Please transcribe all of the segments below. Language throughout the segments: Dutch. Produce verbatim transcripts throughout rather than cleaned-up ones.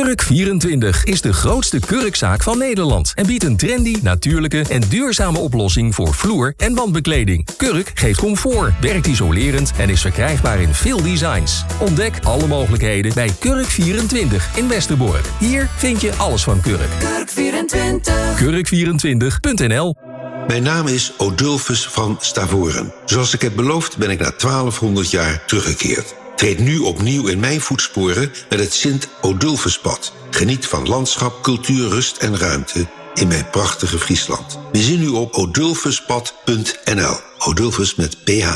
Kurk vierentwintig is de grootste kurkzaak van Nederland en biedt een trendy, natuurlijke en duurzame oplossing voor vloer- en wandbekleding. Kurk geeft comfort, werkt isolerend en is verkrijgbaar in veel designs. Ontdek alle mogelijkheden bij Kurk vierentwintig in Westerbork. Hier vind je alles van Kurk. Kurk vierentwintig. kurk vierentwintig punt n l. Mijn naam is Odulfus van Stavoren. Zoals ik heb beloofd ben ik na twaalfhonderd jaar teruggekeerd. Treed nu opnieuw in mijn voetsporen met het Sint-Odulfuspad. Geniet van landschap, cultuur, rust en ruimte in mijn prachtige Friesland. We zien u op odulfuspad punt n l. Odulfus met ph.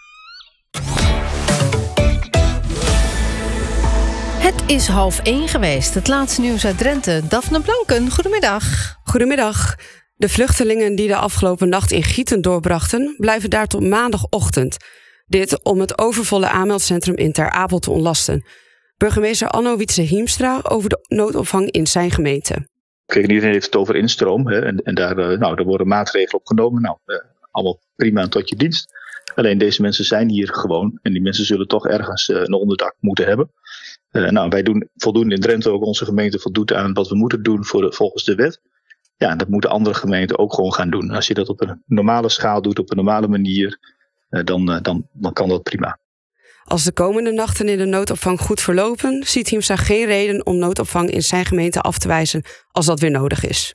Het is half één geweest. Het laatste nieuws uit Drenthe. Daphne Blanken, goedemiddag. Goedemiddag. De vluchtelingen die de afgelopen nacht in Gieten doorbrachten, blijven daar tot maandagochtend. Dit om het overvolle aanmeldcentrum in Ter Apel te ontlasten. Burgemeester Anno Wietse-Hiemstra over de noodopvang in zijn gemeente. Kijk, iedereen heeft het over instroom. Hè, en en daar, nou, daar worden maatregelen op genomen. Nou, eh, allemaal prima en tot je dienst. Alleen deze mensen zijn hier gewoon. En die mensen zullen toch ergens uh, een onderdak moeten hebben. Uh, nou, wij doen voldoende in Drenthe ook. Onze gemeente voldoet aan wat we moeten doen voor de, volgens de wet. Ja, en dat moeten andere gemeenten ook gewoon gaan doen. Als je dat op een normale schaal doet, op een normale manier, uh, dan, uh, dan, dan kan dat prima. Als de komende nachten in de noodopvang goed verlopen, ziet Hiemstra geen reden om noodopvang in zijn gemeente af te wijzen als dat weer nodig is.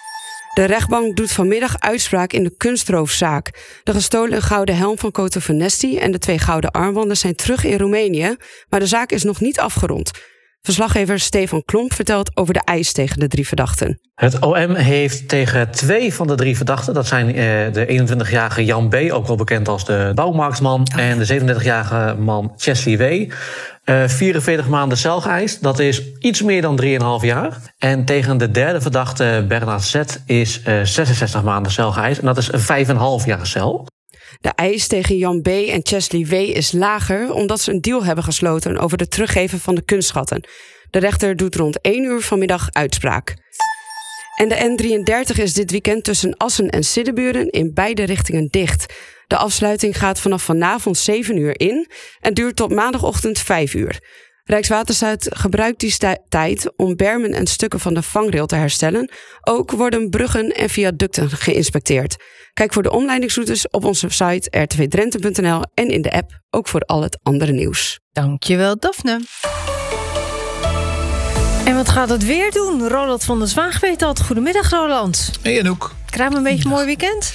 De rechtbank doet vanmiddag uitspraak in de kunstroofzaak. De gestolen gouden helm van Coto Vanesti en de twee gouden armbanden zijn terug in Roemenië, maar de zaak is nog niet afgerond. Verslaggever Stefan Klomp vertelt over de eis tegen de drie verdachten. Het O M heeft tegen twee van de drie verdachten, dat zijn uh, de eenentwintigjarige Jan B., ook wel bekend als de bouwmarktman, oh. en de zevenendertigjarige man Chesley W., uh, vierenveertig maanden cel geëist. Dat is iets meer dan drieënhalf jaar. En tegen de derde verdachte Bernard Z. is uh, zesenzestig maanden cel geëist. En dat is vijf en een half jaar cel. De eis tegen Jan B. en Chesley W. is lager omdat ze een deal hebben gesloten over het teruggeven van de kunstschatten. De rechter doet rond één uur vanmiddag uitspraak. En de N drieëndertig is dit weekend tussen Assen en Siddeburen in beide richtingen dicht. De afsluiting gaat vanaf vanavond zeven uur in en duurt tot maandagochtend vijf uur. Rijkswaterstaat gebruikt die sta- tijd om bermen en stukken van de vangrail te herstellen. Ook worden bruggen en viaducten geïnspecteerd. Kijk voor de omleidingsroutes op onze site r t v drenthe punt n l en in de app ook voor al het andere nieuws. Dankjewel, Daphne. En wat gaat het weer doen? Roland van der Zwaag weet dat. Goedemiddag, Roland. Hey, Anouk. Krijgen we een beetje een mooi weekend?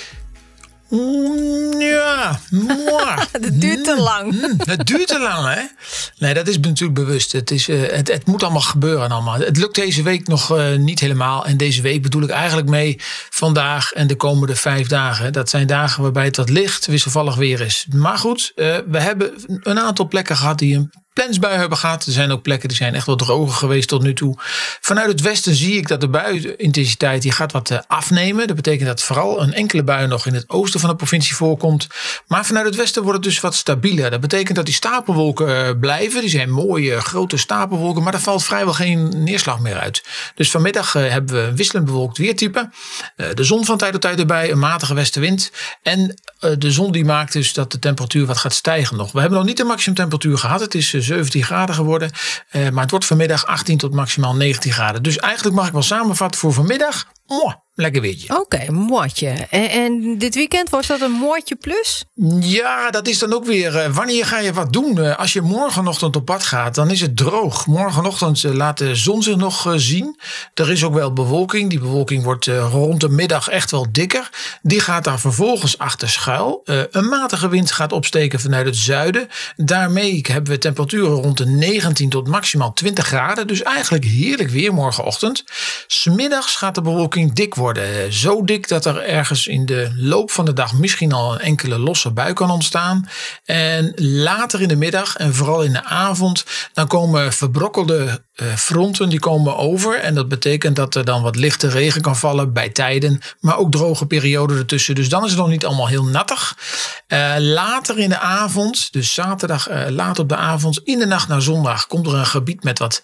Ja, dat duurt te lang. Dat duurt te lang, hè? Nee, dat is natuurlijk bewust. Het, is, uh, het, het moet allemaal gebeuren allemaal. Het lukt deze week nog uh, niet helemaal. En deze week bedoel ik eigenlijk mee vandaag en de komende vijf dagen. Dat zijn dagen waarbij het wat licht wisselvallig weer is. Maar goed, uh, we hebben een aantal plekken gehad die een plensbui hebben gehad. Er zijn ook plekken die zijn echt wel droger geweest tot nu toe. Vanuit het westen zie ik dat de buiintensiteit die gaat wat afnemen. Dat betekent dat vooral een enkele bui nog in het oosten van de provincie voorkomt. Maar vanuit het westen wordt het dus wat stabieler. Dat betekent dat die stapelwolken blijven. Die zijn mooie grote stapelwolken, maar er valt vrijwel geen neerslag meer uit. Dus vanmiddag hebben we een wisselend bewolkt weertype. De zon van tijd tot tijd erbij, een matige westenwind. En de zon die maakt dus dat de temperatuur wat gaat stijgen nog. We hebben nog niet de maximumtemperatuur gehad. Het is zeventien graden geworden. Uh, maar het wordt vanmiddag achttien tot maximaal negentien graden. Dus eigenlijk mag ik wel samenvatten voor vanmiddag. Mwah, lekker weertje. Oké, okay, moortje. En, en dit weekend wordt dat een moortje plus? Ja, dat is dan ook weer. Uh, wanneer ga je wat doen? Uh, als je morgenochtend op pad gaat, dan is het droog. Morgenochtend uh, laat de zon zich nog uh, zien. Er is ook wel bewolking. Die bewolking wordt uh, rond de middag echt wel dikker. Die gaat daar vervolgens achter schuil. Uh, een matige wind gaat opsteken vanuit het zuiden. Daarmee hebben we temperaturen rond de negentien tot maximaal twintig graden. Dus eigenlijk heerlijk weer morgenochtend. 's Middags gaat de bewolking dik worden. Zo dik dat er ergens in de loop van de dag misschien al een enkele losse bui kan ontstaan. En later in de middag en vooral in de avond, dan komen verbrokkelde uh, fronten die komen over. En dat betekent dat er dan wat lichte regen kan vallen bij tijden, maar ook droge perioden ertussen. Dus dan is het nog niet allemaal heel nattig. Uh, later in de avond, dus zaterdag uh, laat op de avond, in de nacht naar zondag, komt er een gebied met wat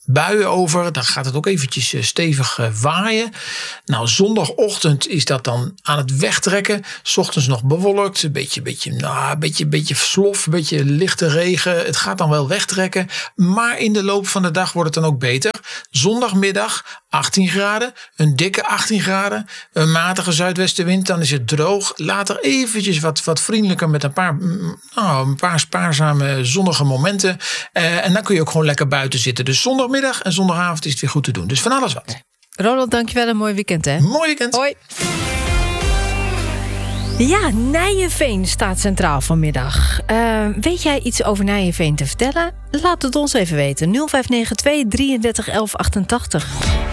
buien over. Dan gaat het ook eventjes stevig waaien. Nou, zondagochtend is dat dan aan het wegtrekken. 's Ochtends nog bewolkt. Een beetje, beetje, nou, een beetje, beetje slof. Een beetje lichte regen. Het gaat dan wel wegtrekken. Maar in de loop van de dag wordt het dan ook beter. Zondagmiddag achttien graden. Een dikke achttien graden. Een matige zuidwestenwind. Dan is het droog. Later eventjes wat, wat vriendelijker met een paar, nou, een paar spaarzame zonnige momenten. Uh, en dan kun je ook gewoon lekker buiten zitten. Dus zondagmiddag en zondagavond is het weer goed te doen. Dus van alles wat. Ronald, dankjewel. Een mooi weekend, hè? Mooi weekend. Hoi. Ja, Nijenveen staat centraal vanmiddag. Uh, weet jij iets over Nijenveen te vertellen? Laat het ons even weten. nul vijf negen twee drieëndertig elf achtentachtig.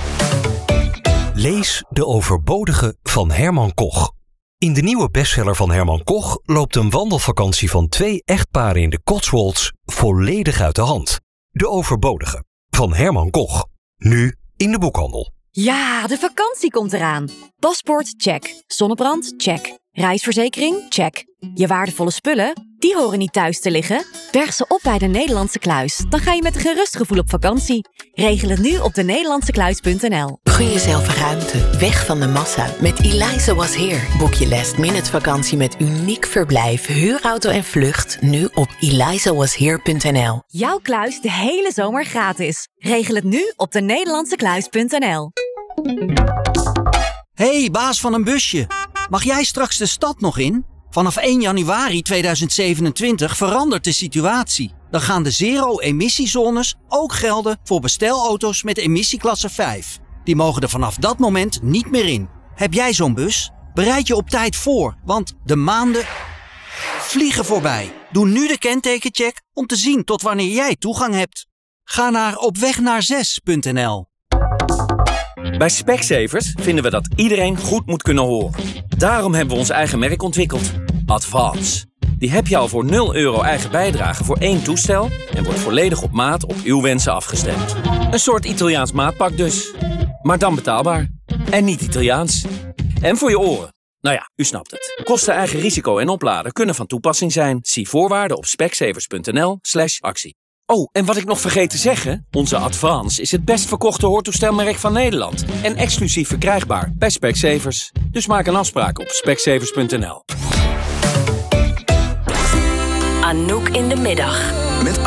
Lees De Overbodige van Herman Koch. In de nieuwe bestseller van Herman Koch loopt een wandelvakantie van twee echtparen in de Cotswolds volledig uit de hand. De Overbodige van Herman Koch. Nu in de boekhandel. Ja, de vakantie komt eraan. Paspoort, check. Zonnebrand, check. Reisverzekering, check. Je waardevolle spullen, die horen niet thuis te liggen. Berg ze op bij de Nederlandse Kluis. Dan ga je met een gerust gevoel op vakantie. Regel het nu op de nederlandse kluis punt n l. Gun jezelf ruimte, weg van de massa. Met Eliza Was Here. Boek je last minute vakantie met uniek verblijf, huurauto en vlucht nu op eliza was here punt n l. Jouw kluis de hele zomer gratis. Regel het nu op de nederlandse kluis punt n l. Hey, baas van een busje. Mag jij straks de stad nog in? Vanaf één januari tweeduizend zevenentwintig verandert de situatie. Dan gaan de zero-emissiezones ook gelden voor bestelauto's met emissieklasse vijf. Die mogen er vanaf dat moment niet meer in. Heb jij zo'n bus? Bereid je op tijd voor, want de maanden vliegen voorbij. Doe nu de kentekencheck om te zien tot wanneer jij toegang hebt. Ga naar opwegnaarzes punt n l. Bij Specsavers vinden we dat iedereen goed moet kunnen horen. Daarom hebben we ons eigen merk ontwikkeld. Advance. Die heb je al voor nul euro eigen bijdrage voor één toestel en wordt volledig op maat op uw wensen afgestemd. Een soort Italiaans maatpak dus. Maar dan betaalbaar. En niet Italiaans. En voor je oren. Nou ja, u snapt het. Kosten, eigen risico en opladen kunnen van toepassing zijn. Zie voorwaarden op specsavers punt n l slash actie. Oh, en wat ik nog vergeet te zeggen, onze Advance is het best verkochte hoortoestelmerk van Nederland. En exclusief verkrijgbaar bij Specsavers. Dus maak een afspraak op specsavers punt n l. Anouk in de middag. Met